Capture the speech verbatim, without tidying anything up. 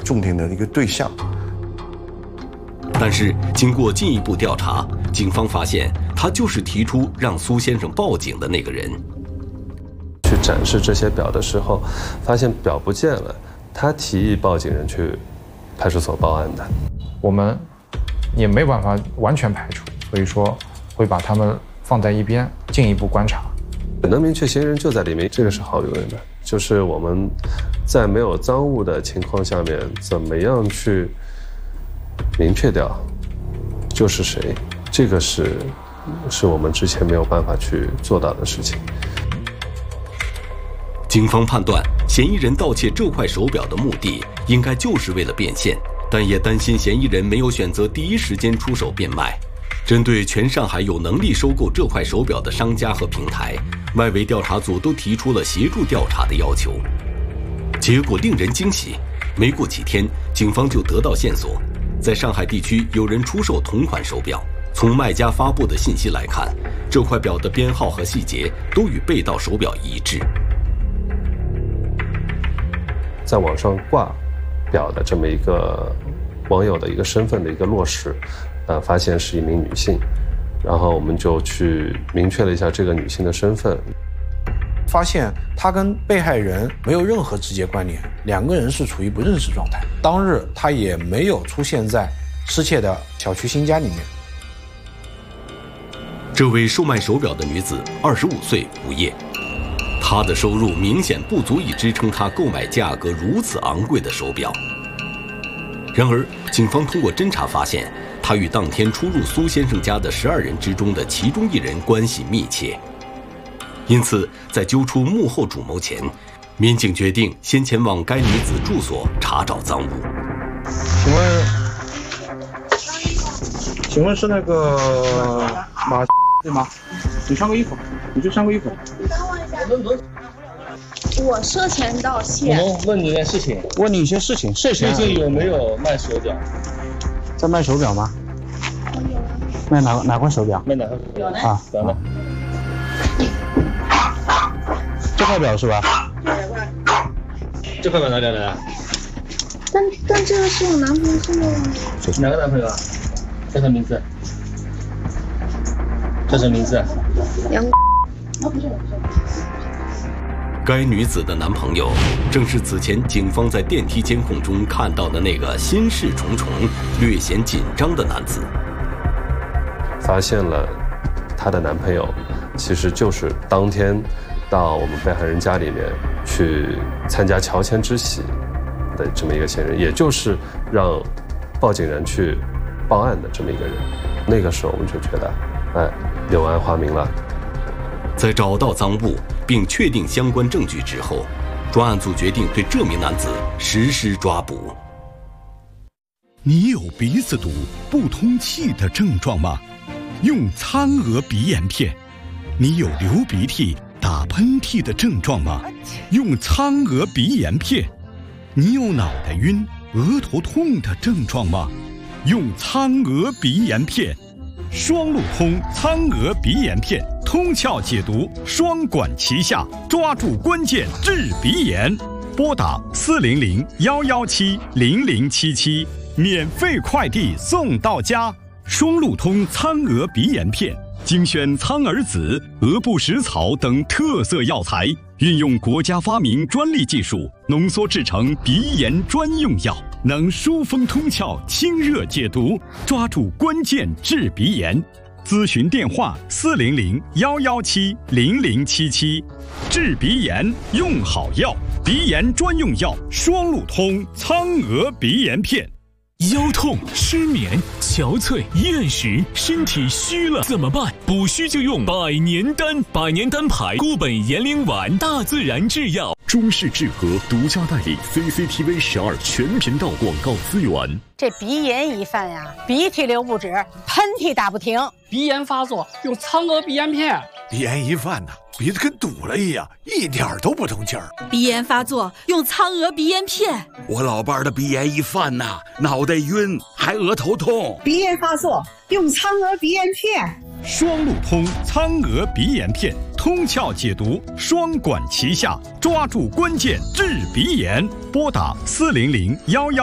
重点的一个对象。 但是经过进一步调查，警方发现他就是提出让苏先生报警的那个人。 去展示这些表的时候，发现表不见了，他提议报警人去派出所报案的。 我们也没办法完全排除，所以说会把他们放在一边进一步观察。 能明确嫌疑人就在里面，这个是毫无疑问的。就是我们在没有赃物的情况下面，怎么样去明确掉就是谁，这个是是我们之前没有办法去做到的事情。 警方判断，嫌疑人盗窃这块手表的目的应该就是为了变现，但也担心嫌疑人没有选择第一时间出手变卖。针对全上海有能力收购这块手表的商家和平台，外围调查组都提出了协助调查的要求。结果令人惊喜，没过几天，警方就得到线索，在上海地区有人出售同款手表。从卖家发布的信息来看，这块表的编号和细节都与被盗手表一致。 在网上挂表的这么一个网友的一个身份的一个落实，呃，发现是一名女性，然后我们就去明确了一下这个女性的身份， 发现她跟被害人没有任何直接关联，两个人是处于不认识状态。当日她也没有出现在失窃的小区新家里面。 这位售卖手表的女子二十五岁，无业。她的收入明显不足以支撑她购买价格如此昂贵的手表。然而，警方通过侦查发现，她与当天出入苏先生家的十二人之中的其中一人关系密切。因此，在揪出幕后主谋前，民警决定先前往该女子住所查找赃物。 请问，请问是那个马对吗？你穿过衣服，你去穿过衣服。 我涉嫌盗窃。 我们问你点事情， 问你一些事情，涉嫌。 最近有没有卖手表？ 在卖手表吗？ 有啊。 卖哪哪块手表？ 卖哪块手表？ 啊， 等等。 这块表是吧？ 这块表哪里来的？ 但但这个是我男朋友送的吗？ 哪个男朋友啊？叫什么名字？叫什么名字？ 杨。 该女子的男朋友正是此前警方在电梯监控中看到的那个心事重重、略显紧张的男子。 发现了她的男朋友其实就是当天到我们被害人家里面去参加乔迁之喜的这么一个嫌疑人，也就是让报警人去报案的这么一个人。那个时候我们就觉得，哎，柳暗花明了。 在找到赃物并确定相关证据之后，专案组决定对这名男子实施抓捕。 你有鼻子堵、不通气的症状吗？用苍娥鼻炎片。你有流鼻涕、打喷嚏的症状吗？用苍娥鼻炎片。你有脑袋晕、额头痛的症状吗？用苍娥鼻炎片。双路通苍娥鼻炎片，通窍解毒，双管齐下，抓住关键治鼻炎。拨打四零零幺幺七零零七七，免费快递送到家。双路通苍娥鼻炎片，精选苍耳子、鹅不食草等特色药材，运用国家发明专利技术，浓缩制成鼻炎专用药，能疏风通窍、清热解毒，抓住关键治鼻炎。咨询电话：四零零幺幺七零零七七。治鼻炎用好药，鼻炎专用药双路通苍娥鼻炎片。 腰痛、失眠、憔悴、厌食，身体虚了怎么办？补虚就用百年丹，百年丹牌固本延龄丸，大自然制药。 中式治和独家代理 C C T V 十二全频道广告资源。 这鼻炎一犯呀，鼻涕流不止，喷嚏打不停。 鼻炎发作用苍娥鼻炎片。 鼻炎一犯呢，鼻子跟堵了一样，一点都不通气儿。 鼻炎发作用苍娥鼻炎片。 我老伴儿的鼻炎一犯呐，脑袋晕，还额头痛。 鼻炎发作用苍娥鼻炎片。 双路通苍娥鼻炎片，通窍解毒，双管齐下，抓住关键治鼻炎。拨打四零零幺幺。